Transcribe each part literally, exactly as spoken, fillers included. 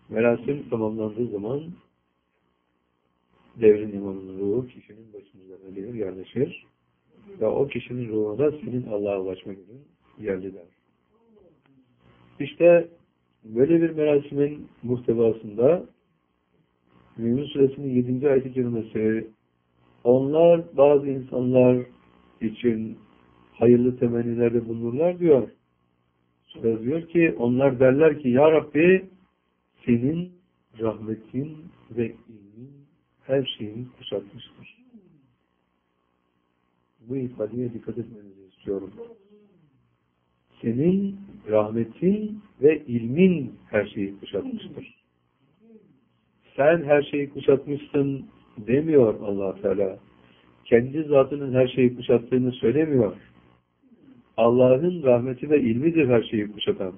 Merasim tamamlandığı zaman devrin imamının ruhu kişinin başımıza gelir, yerleşir ve o kişinin ruhuna da senin Allah'a ulaşma günün yerliler. İşte böyle bir merasimin muhtevasında Mümin Suresinin yedinci ayet-i kerimesi, onlar bazı insanlar için hayırlı temennilerde bulunurlar diyor. Söz diyor ki, onlar derler ki, Ya Rabbi, senin rahmetin ve ilmin her şeyi kuşatmıştır. Bu ifadeye dikkat etmenizi istiyorum. Senin rahmetin ve ilmin her şeyi kuşatmıştır. Sen her şeyi kuşatmışsın demiyor Allah Teala. Kendi zatının her şeyi kuşattığını söylemiyor. Allah'ın rahmeti ve ilmidir her şeyi kuşatan.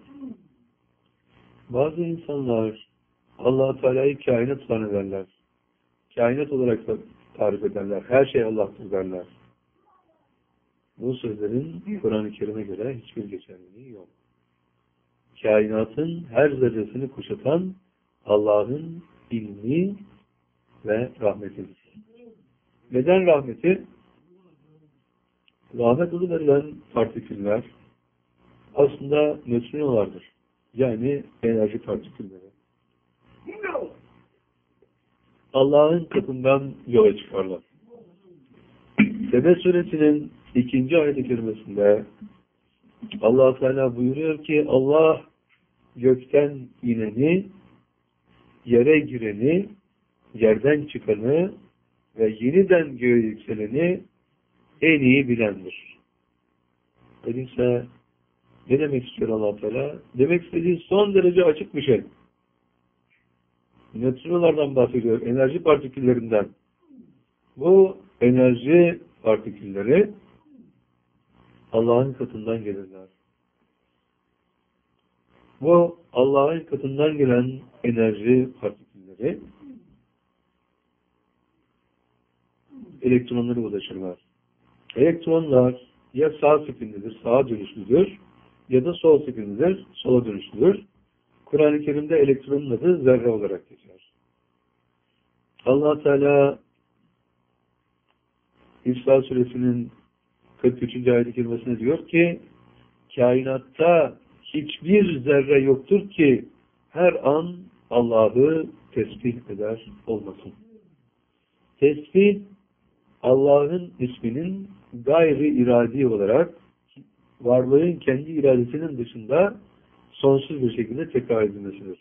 Bazı insanlar Allah Teala'yı kainat zannederler. Kainat olarak da tarif ederler. Her şey Allah'tır derler. Bu sözlerin Kur'an-ı Kerim'e göre hiçbir geçerliliği yok. Kainatın her zerresini kuşatan Allah'ın ilmi ve rahmetidir. Neden rahmeti? Rahmet adı verilen partiküller aslında nötrinolardır. Yani enerji partikülleri. Allah'ın katından yola çıkarlar. Sebe suresinin ikinci ayet-i kerimesinde Allah Teala buyuruyor ki Allah gökten ineni, yere gireni, yerden çıkanı ve yeniden göğe yükseleni en iyi bilendir. Öyleyse ne demek istiyor Allah Teala? Demek istediği son derece açık bir şey. Nötrinolardan bahsediyor, enerji partiküllerinden. Bu enerji partikülleri Allah'ın katından gelirler. Bu Allah'ın katından gelen enerji partikülleri elektronları ulaşırlar. Elektronlar ya sağ spinlidir, sağa dönüşlüdür ya da sol spinlidir, sola dönüşlüdür. Kur'an-ı Kerim'de elektronun adı zerre olarak geçer. Allah Teala İsra suresinin kırk üçüncü ayet-i kerimesine diyor ki kainatta hiçbir zerre yoktur ki her an Allah'ı tesbih eder olmasın. Tesbih Allah'ın isminin gayri iradi olarak varlığın kendi iradesinin dışında sonsuz bir şekilde tekrar edilmesidir.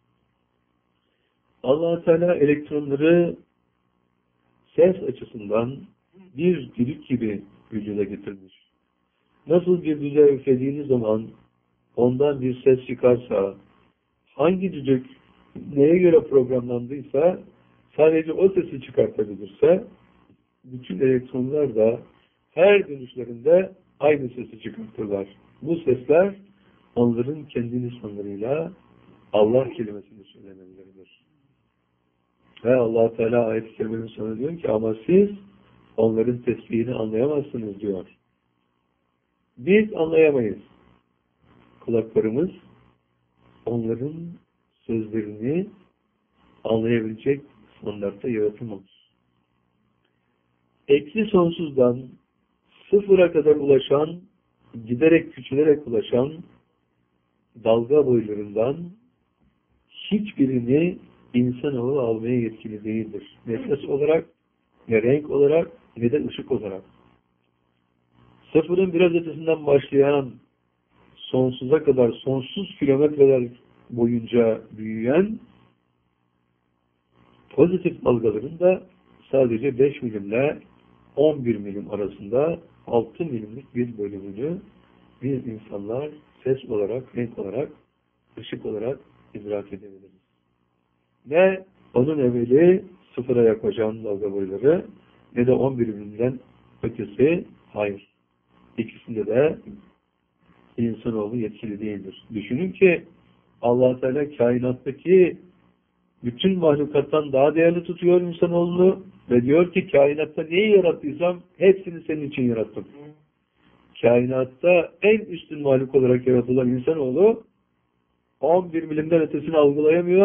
Allah Teala elektronları ses açısından bir düdük gibi vücuda getirmiş. Nasıl bir düdüğe üflediğiniz zaman ondan bir ses çıkarsa, hangi düdük neye göre programlandıysa sadece o sesi çıkartabilirse, bütün elektronlar da her dönüşlerinde aynı sesi çıkartırlar. Bu sesler onların kendi lisanlarıyla Allah kelimesini söylemeleridir. Ve Allah Teala ayet-i kerimenin sonunda diyor ki ama siz onların tesbihini anlayamazsınız diyor. Biz anlayamayız. Kulaklarımız onların sözlerini anlayabilecek standartta yaratılmamış. Eksi sonsuzdan sıfıra kadar ulaşan, giderek küçülerek ulaşan dalga boylarından hiçbirini insanoğlu almaya yetkili değildir. Ne ses olarak, ne renk olarak, ne de ışık olarak. Sıfırın biraz ötesinden başlayan, sonsuza kadar, sonsuz kilometreler boyunca büyüyen pozitif dalgaların da sadece beş milimle on bir milim arasında altı milimlik bir bölümünü biz insanlar ses olarak, renk olarak, ışık olarak idrak edebiliriz. Ne onun evveli sıfıra yaklaşan dalga boyları ne de on bir milimden ötesi hayır. İkisinde de insanoğlu yetkili değildir. Düşünün ki Allah Teala kainattaki bütün mahlukattan daha değerli tutuyor insanoğlunu ve diyor ki kainatta neyi yarattıysam hepsini senin için yarattım. Kainatta en üstün mahluk olarak yaratılan insanoğlu on bir milimden ötesini algılayamıyor.